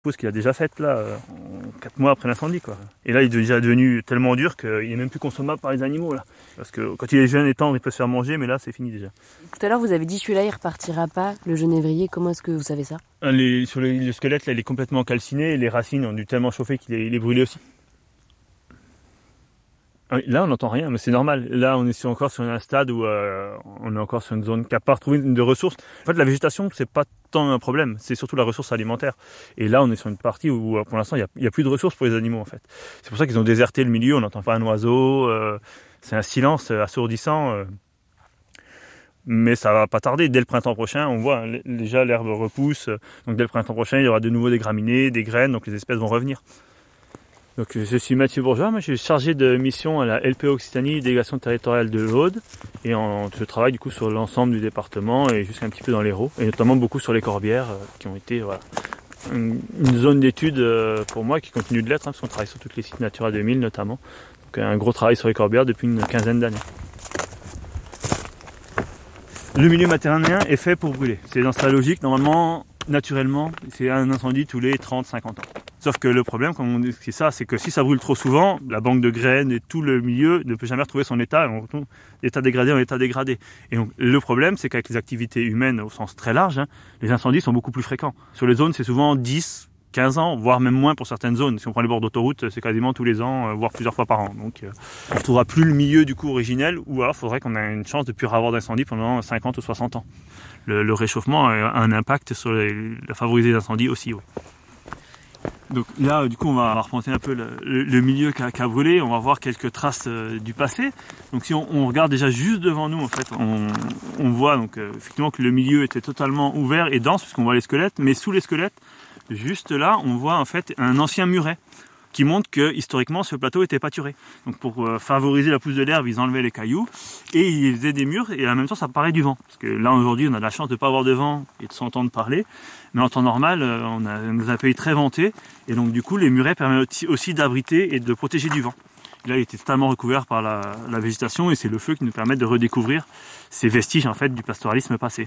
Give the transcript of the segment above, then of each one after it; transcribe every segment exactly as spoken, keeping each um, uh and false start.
Pause qu'il a déjà faite là, euh, quatre mois après l'incendie quoi. Et là il est déjà devenu tellement dur qu'il est même plus consommable par les animaux là. Parce que quand il est jeune et tendre, il peut se faire manger, mais là c'est fini déjà. Tout à l'heure vous avez dit celui-là il repartira pas, le genévrier, comment est-ce que vous savez ça? les, Sur le, le squelette là il est complètement calciné et les racines ont dû tellement chauffer qu'il est, il est brûlé aussi. Là on n'entend rien, mais c'est normal. Là on est sur, encore sur un stade où euh, on est encore sur une zone qui n'a pas retrouvé de ressources. En fait la végétation c'est pas tant un problème, c'est surtout la ressource alimentaire. Et là on est sur une partie où pour l'instant il n'y a, a plus de ressources pour les animaux en fait. C'est pour ça qu'ils ont déserté le milieu, on n'entend pas un oiseau, euh, c'est un silence assourdissant. Euh, mais ça va pas tarder, dès le printemps prochain on voit hein, déjà l'herbe repousse, donc dès le printemps prochain il y aura de nouveau des graminées, des graines, donc les espèces vont revenir. Donc, je suis Mathieu Bourgeois, moi, je suis chargé de mission à la L P O Occitanie, délégation territoriale de l'Aude, et en, je travaille du coup sur l'ensemble du département et jusqu'à un petit peu dans l'Hérault, et notamment beaucoup sur les Corbières, euh, qui ont été voilà, une, une zone d'étude euh, pour moi qui continue de l'être, hein, parce qu'on travaille sur tous les sites Natura deux mille notamment. Donc un gros travail sur les Corbières depuis une quinzaine d'années. Le milieu méditerranéen est fait pour brûler, c'est dans sa logique, normalement, naturellement, c'est un incendie tous les trente à cinquante ans. Sauf que le problème, comme on dit, c'est ça, c'est que si ça brûle trop souvent, la banque de graines et tout le milieu ne peut jamais retrouver son état, on retrouve l'état dégradé en état dégradé. Et donc, le problème, c'est qu'avec les activités humaines au sens très large, hein, les incendies sont beaucoup plus fréquents. Sur les zones, c'est souvent dix, quinze ans, voire même moins pour certaines zones. Si on prend les bords d'autoroute, c'est quasiment tous les ans, euh, voire plusieurs fois par an. Donc, euh, on ne retrouvera plus le milieu du coup originel, ou alors il faudrait qu'on ait une chance de ne plus avoir d'incendie pendant cinquante ou soixante ans. Le, le réchauffement a un impact sur les, la favoriser les incendies aussi, oui. Donc là, du coup, on va remonter un peu le, le, le milieu qui a, qui a brûlé. On va voir quelques traces euh, du passé. Donc si on, on regarde déjà juste devant nous, en fait, on, on voit donc euh, effectivement que le milieu était totalement ouvert et dense, puisqu'on voit les squelettes. Mais sous les squelettes, juste là, on voit en fait un ancien muret qui montre que historiquement ce plateau était pâturé. Donc pour euh, favoriser la pousse de l'herbe, ils enlevaient les cailloux et ils faisaient des murs et en même temps ça paraît du vent. Parce que là aujourd'hui on a la chance de ne pas avoir de vent et de s'entendre parler, mais en temps normal euh, on a un pays très venté et donc du coup les murets permettent aussi d'abriter et de protéger du vent. Et là il était totalement recouvert par la, la végétation et c'est le feu qui nous permet de redécouvrir ces vestiges en fait du pastoralisme passé.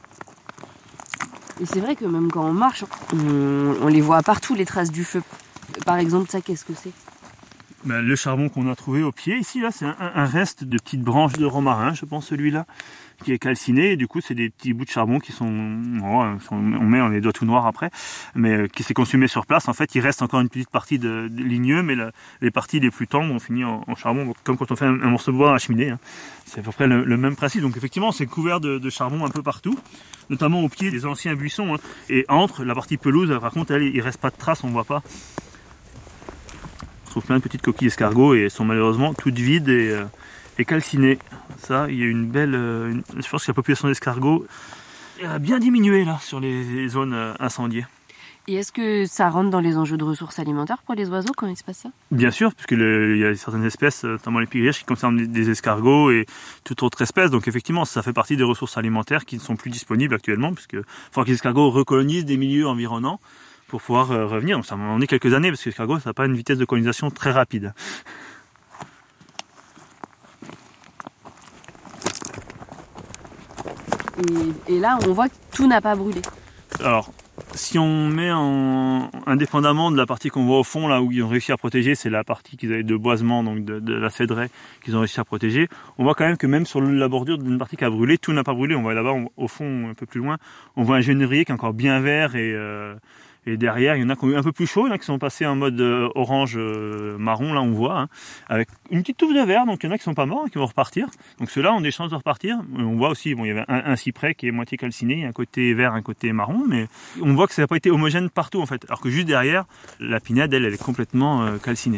Et c'est vrai que même quand on marche, on, on les voit partout les traces du feu. Par exemple, ça, qu'est-ce que c'est? Ben, le charbon qu'on a trouvé au pied, ici, là, c'est un, un reste de petites branches de romarin, je pense, celui-là, qui est calciné. Et du coup, c'est des petits bouts de charbon qui sont, oh, sont on met, on les doigts tout noirs après, mais euh, qui s'est consumé sur place. En fait, il reste encore une petite partie de, de ligneux, mais la, les parties les plus tendres ont fini en, en charbon, comme quand on fait un, un morceau de bois à la cheminée. Hein. C'est à peu près le, le même principe. Donc, effectivement, c'est couvert de, de charbon un peu partout, notamment au pied des anciens buissons. Hein. Et entre la partie pelouse, par contre, elle, il reste pas de traces, on voit pas. On trouve plein de petites coquilles escargots et elles sont malheureusement toutes vides et, euh, et calcinées. Ça, il y a une belle... Euh, une, je pense que la population d'escargots a bien diminué là sur les, les zones euh, incendiées. Et est-ce que ça rentre dans les enjeux de ressources alimentaires pour les oiseaux quand il se passe ça? Bien sûr, puisque il y a certaines espèces, notamment les pigriches, qui concernent des, des escargots et toute autre espèce. Donc effectivement, ça fait partie des ressources alimentaires qui ne sont plus disponibles actuellement, puisque il faut que les escargots recolonisent des milieux environnants pour pouvoir euh, revenir. Donc ça m'en est quelques années, parce que l'escargot, ça n'a pas une vitesse de colonisation très rapide. Et, et là, on voit que tout n'a pas brûlé. Alors, si on met en indépendamment de la partie qu'on voit au fond, là où ils ont réussi à protéger, c'est la partie qu'ils avaient de boisement, donc de, de la cédraie qu'ils ont réussi à protéger, on voit quand même que même sur la bordure d'une partie qui a brûlé, tout n'a pas brûlé. On voit là-bas, au fond, un peu plus loin, on voit un genévrier qui est encore bien vert et... Euh, Et derrière, il y en a qui ont eu un peu plus chaud, il y en a qui sont passés en mode euh, orange euh, marron, là on voit, hein, avec une petite touffe de vert, donc il y en a qui sont pas morts, qui vont repartir. Donc ceux-là ont des chances de repartir. On voit aussi, bon, il y avait un, un cyprès qui est moitié calciné, il y a un côté vert, un côté marron, mais on voit que ça n'a pas été homogène partout en fait. Alors que juste derrière, la pinède, elle, elle est complètement euh, calcinée.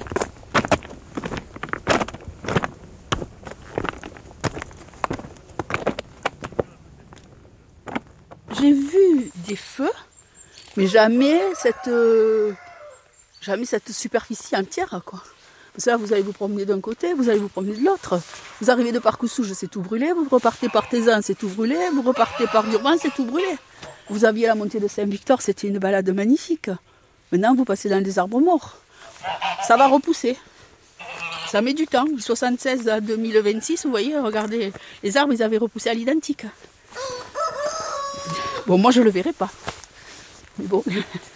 J'ai vu des feux, mais jamais cette, euh, jamais cette superficie entière, quoi. Parce que là, vous allez vous promener d'un côté, vous allez vous promener de l'autre. Vous arrivez de Parcousouge, c'est tout brûlé. Vous repartez par Tézan, c'est tout brûlé. Vous repartez par Durban, c'est tout brûlé. Vous aviez la montée de Saint-Victor, c'était une balade magnifique. Maintenant, vous passez dans des arbres morts. Ça va repousser. Ça met du temps. De soixante-seize à deux mille vingt-six, vous voyez, regardez, les arbres, ils avaient repoussé à l'identique. Bon, moi, je ne le verrai pas. Mais bon...